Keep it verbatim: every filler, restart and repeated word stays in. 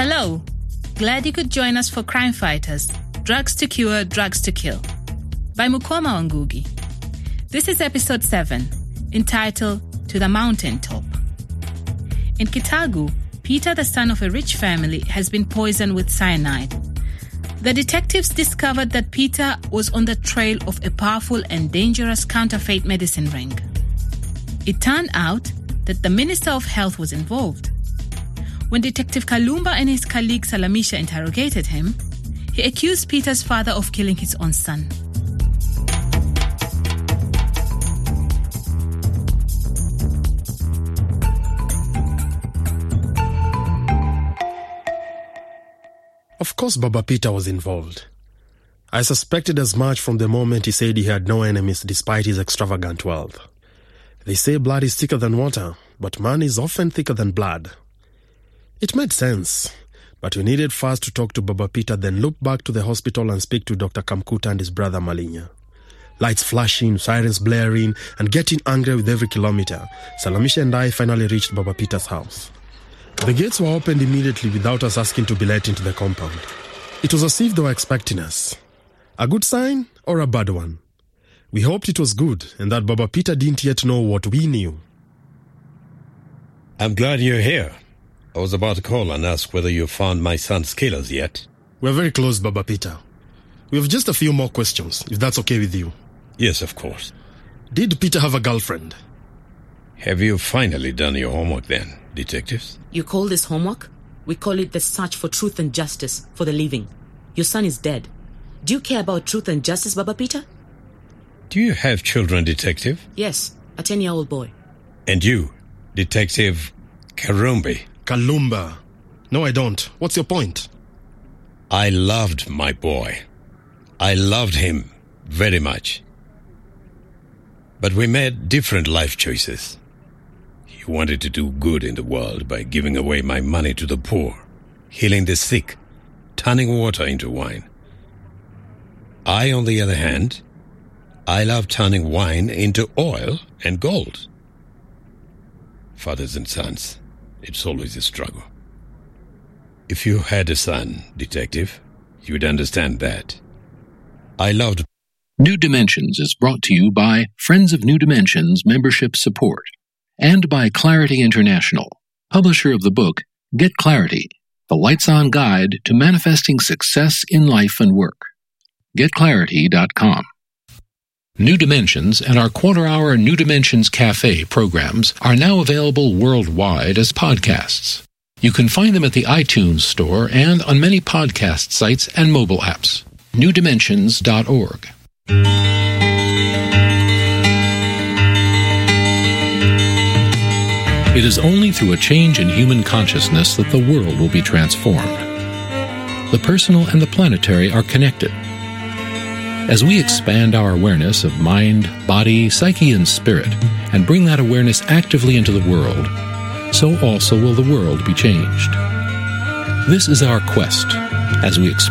Hello. Glad you could join us for Crime Fighters, Drugs to Cure, Drugs to Kill by Mukoma Wangugi. This is episode seven, entitled To the Mountaintop. In Kitagu, Peter, the son of a rich family, has been poisoned with cyanide. The detectives discovered that Peter was on the trail of a powerful and dangerous counterfeit medicine ring. It turned out that the Minister of Health was involved. When Detective Kalumba and his colleague Salamisha interrogated him, he accused Peter's father of killing his own son. Of course Baba Peter was involved. I suspected as much from the moment he said he had no enemies despite his extravagant wealth. They say blood is thicker than water, but money is often thicker than blood. It made sense, but we needed first to talk to Baba Peter, then look back to the hospital and speak to Doctor Kamkuta and his brother Malinya. Lights flashing, sirens blaring, and getting angry with every kilometer, Salamisha and I finally reached Baba Peter's house. The gates were opened immediately without us asking to be let into the compound. It was as if they were expecting us. A good sign or a bad one? We hoped it was good and that Baba Peter didn't yet know what we knew. I'm glad you're here. I was about to call and ask whether you found my son's killers yet. We're very close, Baba Peter. We have just a few more questions, if that's okay with you. Yes, of course. Did Peter have a girlfriend? Have you finally done your homework then, detectives? You call this homework? We call it the search for truth and justice for the living. Your son is dead. Do you care about truth and justice, Baba Peter? Do you have children, detective? Yes, a ten-year-old boy. And you, Detective Karumbi? Kalumba. No, I don't. What's your point? I loved my boy. I loved him very much. But we made different life choices. He wanted to do good in the world by giving away my money to the poor, healing the sick, turning water into wine. I, on the other hand, I love turning wine into oil and gold. Fathers and sons, it's always a struggle. If you had a son, detective, you would understand that. I loved... New Dimensions is brought to you by Friends of New Dimensions membership support and by Clarity International, publisher of the book Get Clarity, the Lights-On Guide to Manifesting Success in Life and Work. get clarity dot com. New Dimensions and our quarter-hour New Dimensions Cafe programs are now available worldwide as podcasts. You can find them at the iTunes Store and on many podcast sites and mobile apps. new dimensions dot org. It is only through a change in human consciousness that the world will be transformed. The personal and the planetary are connected. As we expand our awareness of mind, body, psyche, and spirit, and bring that awareness actively into the world, so also will the world be changed. This is our quest as we explore